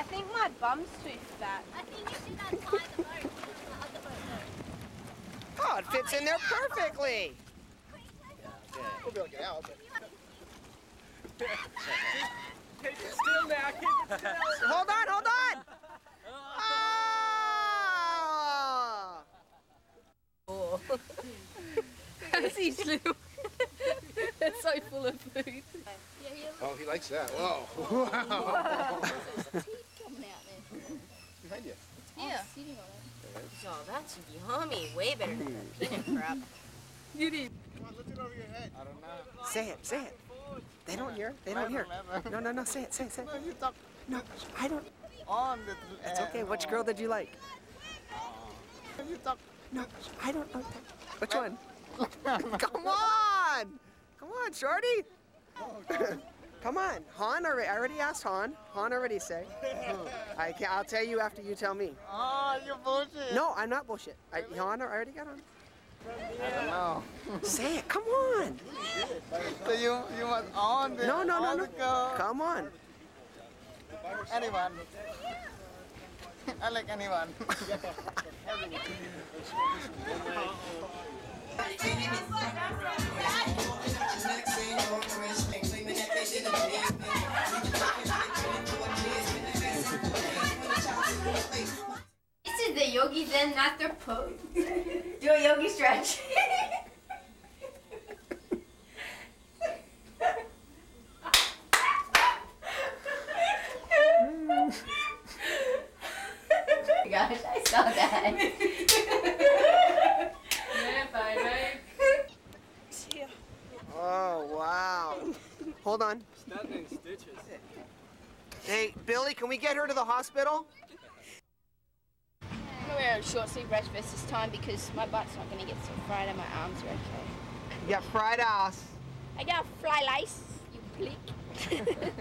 I think my bum's too fat. I think you should untie the boat. The boat, no. Oh, it fits in there perfectly. We'll be able to get out, but... Keep it still now, keep it still. Hold on, hold on. Oh! That's his little... It's so full of food. Oh, he likes that. Whoa. Wow. There's teeth coming out there. Behind you. Yeah. Sitting on it. Oh, that's yummy. Way better than the peanut crap. You did. Come on, lift it over your head. I don't know. Say it, say it. They don't hear. They don't hear. No, say it, say it, say it. No, you talk No, I don't. on the... It's okay. Which girl did you like? You talk... No, I don't know. Which one? Come on! Come on, shorty! Come on. Han already, I already asked Han. Han already said. I'll tell you after you tell me. Oh, you're bullshit. No, I'm not bullshit. Han, I already got on. I don't know. Say it. Come on. So you was on the... No. Come on. Anyone. I like anyone. This is the Yogi Zen Master pose. Do a yogi stretch. Gosh, I saw that. Yeah, baby. Oh, wow. Hold on. Standing in stitches. Hey, Billy, can we get her to the hospital? I'm gonna wear a short sleeve rash vest this time because my butt's not gonna get so fried and my arms are okay. You got fried ass. I got fly lice, you bleak.